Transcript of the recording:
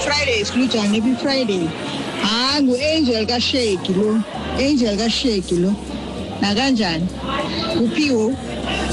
Fridays kunjani happy Friday. Ngu-Angel kaSheki lo. Angel kaSheki lo. Nakanjani? Uphiwo.